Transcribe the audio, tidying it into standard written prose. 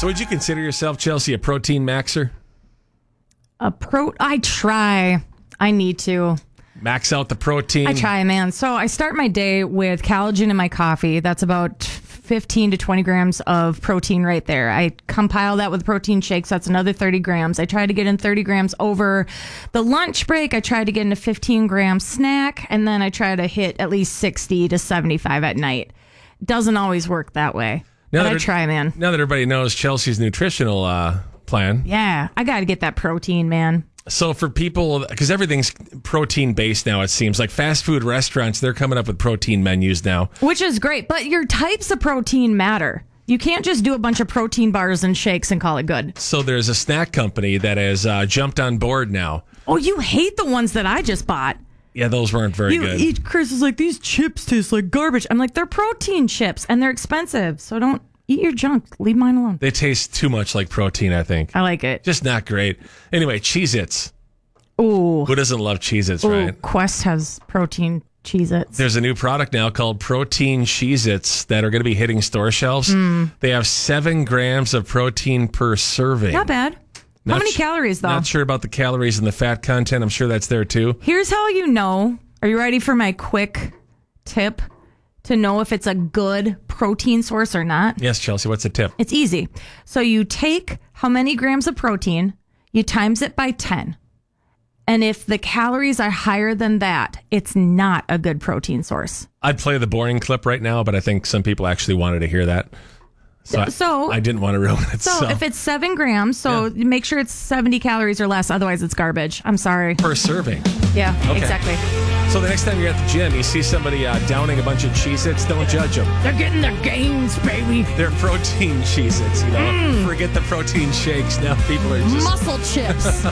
So would you consider yourself, Chelsea, a protein maxer? I try. I need to. Max out the protein? I try, man. So I start my day with collagen in my coffee. That's about 15 to 20 grams of protein right there. I compile that with protein shakes. That's another 30 grams. I try to get in 30 grams over the lunch break. I try to get in a 15-gram snack, and then I try to hit at least 60 to 75 at night. Doesn't always work that way. But I try, man. Now that everybody knows Chelsea's nutritional plan. Yeah, I got to get that protein, man. So for people, because everything's protein-based now, it seems like fast food restaurants, they're coming up with protein menus now. Which is great, but your types of protein matter. You can't just do a bunch of protein bars and shakes and call it good. So there's a snack company that has jumped on board now. Oh, you hate the ones that I just bought. Yeah, those weren't very good. Chris is like, these chips taste like garbage. I'm like, they're protein chips, and they're expensive, so don't eat your junk. Leave mine alone. They taste too much like protein, I think. I like it. Just not great. Anyway, Cheez-Its. Ooh. Who doesn't love Cheez-Its, right? Quest has protein Cheez-Its. There's a new product now called Protein Cheez-Its that are going to be hitting store shelves. They have 7 grams of protein per serving. Not bad. How many calories, though? Not sure about the calories and the fat content. I'm sure that's there, too. Here's how you know. Are you ready for my quick tip to know if it's a good protein source or not? Yes, Chelsea. What's the tip? It's easy. So you take how many grams of protein, you times it by 10. And if the calories are higher than that, it's not a good protein source. I'd play the boring clip right now, but I think some people actually wanted to hear that. So I didn't want to ruin it. So if it's 7 grams, make sure it's 70 calories or less. Otherwise, it's garbage. I'm sorry. Per serving. Yeah, exactly. So the next time you're at the gym, you see somebody downing a bunch of Cheez-Its, don't judge them. They're getting their gains, baby. They're protein Cheez-Its, you know. Forget the protein shakes. Now people are just... muscle chips.